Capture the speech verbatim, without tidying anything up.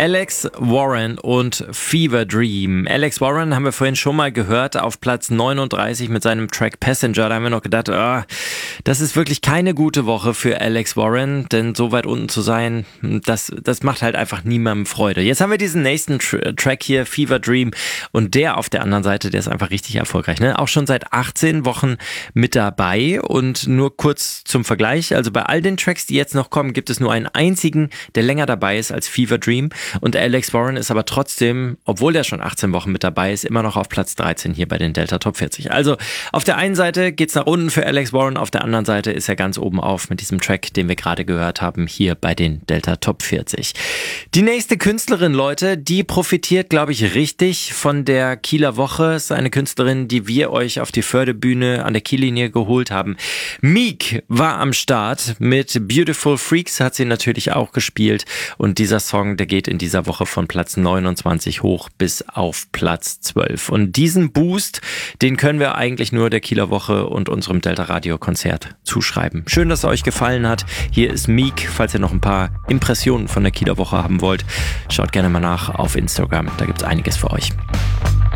Alex Warren und Fever Dream. Alex Warren haben wir vorhin schon mal gehört auf Platz neununddreißig mit seinem Track Passenger. Da haben wir noch gedacht, oh, das ist wirklich keine gute Woche für Alex Warren, denn so weit unten zu sein, das, das macht halt einfach niemandem Freude. Jetzt haben wir diesen nächsten Tr- Track hier, Fever Dream, und der auf der anderen Seite, der ist einfach richtig erfolgreich. Ne? Auch schon seit achtzehn Wochen mit dabei, und nur kurz zum Vergleich, also bei all den Tracks, die jetzt noch kommen, gibt es nur einen einzigen, der länger dabei ist als Fever Dream. Und Alex Warren ist aber trotzdem, obwohl der schon achtzehn Wochen mit dabei ist, immer noch auf Platz dreizehn hier bei den Delta Top vierzig. Also auf der einen Seite geht's nach unten für Alex Warren, auf der anderen Seite ist er ganz oben auf mit diesem Track, den wir gerade gehört haben, hier bei den Delta Top vierzig. Die nächste Künstlerin, Leute, die profitiert, glaube ich, richtig von der Kieler Woche. Ist eine Künstlerin, die wir euch auf die Förderbühne an der Kiellinie geholt haben. Meek war am Start mit Beautiful Freaks, hat sie natürlich auch gespielt, und dieser Song, der geht in dieser Woche von Platz neunundzwanzig hoch bis auf Platz zwölf. Und diesen Boost, den können wir eigentlich nur der Kieler Woche und unserem Delta Radio Konzert zuschreiben. Schön, dass es euch gefallen hat. Hier ist Meek. Falls ihr noch ein paar Impressionen von der Kieler Woche haben wollt, schaut gerne mal nach auf Instagram. Da gibt's einiges für euch.